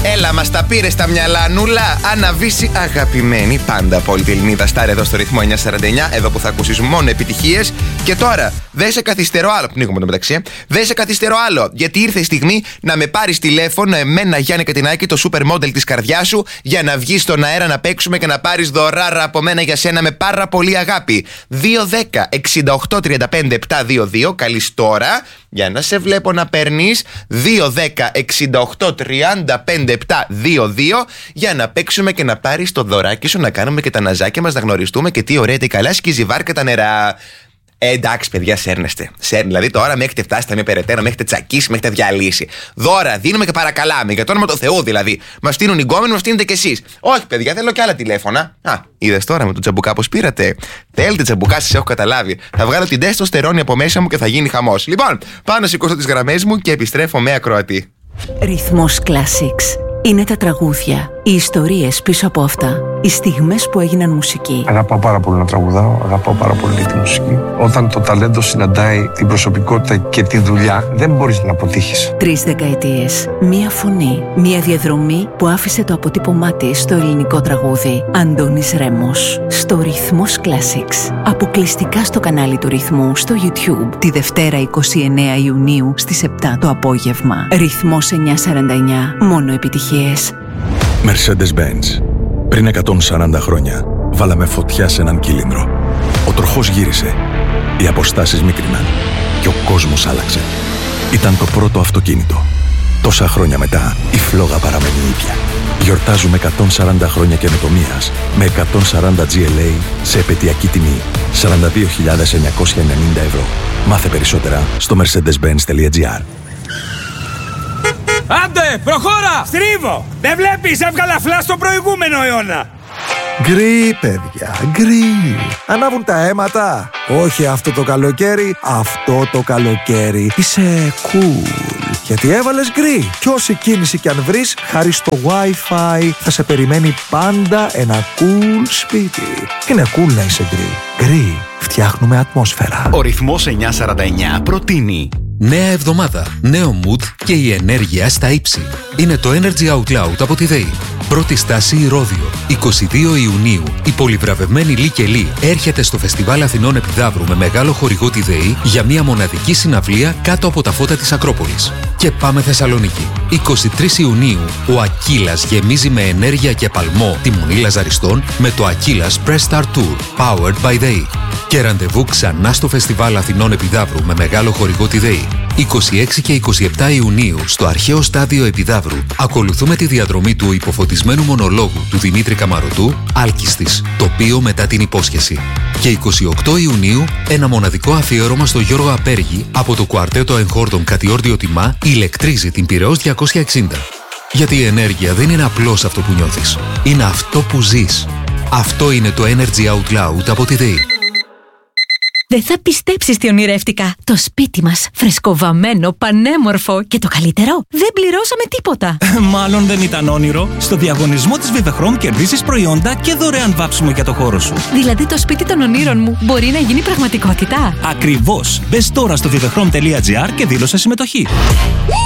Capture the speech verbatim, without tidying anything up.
Έλα, μας τα πήρε στα μυαλά, Νούλα. Αναβήσει, αγαπημένη. Πάντα απόλυτη Ελληνίδα στάρ εδώ στο ρυθμό εννιακόσια σαράντα εννιά. Εδώ που θα ακούσεις μόνο επιτυχίες. Και τώρα, δεν σε καθυστερώ άλλο. Πνίγομαι το μεταξύ. Δεν σε καθυστερώ άλλο. Γιατί ήρθε η στιγμή να με πάρεις τηλέφωνο, εμένα, Γιάννη Κατινάκη, το super model της καρδιάς σου, για να βγεις στον αέρα να παίξουμε και να πάρεις δωράρα από μένα για σένα με πάρα πολύ αγάπη. δύο δέκα εξήντα οκτώ τριάντα πέντε επτακόσια είκοσι δύο. Καλείς τώρα. Για να σε βλέπω να παίρνεις δύο δέκα εξήντα οκτώ τριάντα πέντε επτακόσια είκοσι δύο για να παίξουμε και να πάρεις το δωράκι σου, να κάνουμε και τα ναζάκια μας, να γνωριστούμε και τι ωραία, τι καλά σκίζει βάρκα τα νερά. Ε, εντάξει, παιδιά, σέρνεστε. Σέρν, δηλαδή τώρα με έχετε φτάσει τα μία περαιτέρω, με έχετε τσακίσει, με έχετε διαλύσει. Δώρα δίνουμε και παρακαλάμε. Για το όνομα του Θεού δηλαδή. Μας στείλουν οι γκόμενοι, μας στείλετε κι εσείς. Όχι, παιδιά, θέλω και άλλα τηλέφωνα. Α, είδες τώρα με το τσαμπουκά πως πήρατε. Θέλετε τσαμπουκά, σας έχω καταλάβει. Θα βγάλω την τεστοστερόνη από μέσα μου και θα γίνει χαμός. Λοιπόν, πάω να σηκώσω τις γραμμές μου και επιστρέφω με ακροατή. Ρυθμός Classics. Είναι τα τραγούδια, οι ιστορίες πίσω από αυτά, οι στιγμές που έγιναν μουσική. Αγαπάω πάρα πολύ να τραγουδάω, αγαπάω πάρα πολύ τη μουσική. Όταν το ταλέντο συναντάει την προσωπικότητα και τη δουλειά, δεν μπορείς να αποτύχεις. Τρεις δεκαετίες, μία φωνή, μία διαδρομή που άφησε το αποτύπωμά της στο ελληνικό τραγούδι. Αντώνης Ρέμος, στο Ρυθμός Classics. Αποκλειστικά στο κανάλι του Ρυθμού στο YouTube, τη Δευτέρα εικοστή ενάτη Ιουνίου στις επτά το απόγευμα. Ρυθμός εννιακόσια σαράντα εννιά, μόνο επιτυχίες. Mercedes-Benz. Πριν εκατόν σαράντα χρόνια, βάλαμε φωτιά σε έναν κύλινδρο. Ο τροχός γύρισε, οι αποστάσεις μίκριναν και ο κόσμος άλλαξε. Ήταν το πρώτο αυτοκίνητο. Τόσα χρόνια μετά, η φλόγα παραμένει ίδια. Γιορτάζουμε εκατόν σαράντα χρόνια καινοτομίας με εκατόν σαράντα τζι ελ έι σε επαιτειακή τιμή σαράντα δύο χιλιάδες εννιακόσια ενενήντα ευρώ. Μάθε περισσότερα στο mercedes benz τελεία gr. Άντε, προχώρα! Στρίβω! Δεν βλέπεις, έβγαλα φλά στο προηγούμενο αιώνα! Γκρι, παιδιά, γκρι. Ανάβουν τα αίματα. Όχι αυτό το καλοκαίρι, αυτό το καλοκαίρι. Είσαι cool. Γιατί έβαλες γκρι. Κι όση κίνηση κι αν βρεις, χάρη στο Wi-Fi θα σε περιμένει πάντα ένα cool σπίτι. Είναι cool να είσαι γκρι. Γκρι. Φτιάχνουμε ατμόσφαιρα. Ο Ρυθμός εννιακόσια σαράντα εννιά προτείνει νέα εβδομάδα, νέο mood και η ενέργεια στα ύψη. Είναι το Energy Out Loud από τη ΔΕΗ. Πρώτη στάση Ηρώδειο. εικοστή δεύτερη Ιουνίου, η πολυβραβευμένη Λί και Λί έρχεται στο Φεστιβάλ Αθηνών Επιδαύρου με μεγάλο χορηγό τη ΔΕΗ για μια μοναδική συναυλία κάτω από τα φώτα της Ακρόπολης. Και πάμε Θεσσαλονίκη. εικοστή τρίτη Ιουνίου, ο Ακύλας γεμίζει με ενέργεια και παλμό τη Μονή Λαζαριστών με το Ακύλας Press Start Tour, powered by ΔΕΗ. Και ραντεβού ξανά στο Φεστιβάλ Αθηνών Επιδαύρου με μεγάλο χορηγό τη ΔΕΗ. εικοστή έκτη και εικοστή εβδόμη Ιουνίου, στο αρχαίο στάδιο Επιδαύρου, ακολουθούμε τη διαδρομή του υποφωτισμένου μονολόγου του Δημήτρη Καμαρωτού, Άλκιστης, τοπίο μετά την υπόσχεση. Και εικοστή όγδοη Ιουνίου, ένα μοναδικό αφιέρωμα στο Γιώργο Απέργη από το κουαρτέτο εγχόρδων Κατιόρδιο Τιμά ηλεκτρίζει την Πειραιώς διακόσια εξήντα. Γιατί η ενέργεια δεν είναι απλώς αυτό που νιώθεις. Είναι αυτό που ζεις. Αυτό είναι το Energy Out Loud από τη ΔΕΗ. Δεν θα πιστέψεις τι ονειρεύτηκα. Το σπίτι μας, φρεσκοβαμμένο, πανέμορφο και το καλύτερο, δεν πληρώσαμε τίποτα. Μάλλον δεν ήταν όνειρο. Στο διαγωνισμό της Vivechrome κερδίσεις προϊόντα και δωρεάν βάψιμο για το χώρο σου. Δηλαδή το σπίτι των ονείρων μου μπορεί να γίνει πραγματικότητα. Ακριβώς. Μπες τώρα στο vivechrome τελεία gr και δήλωσε συμμετοχή.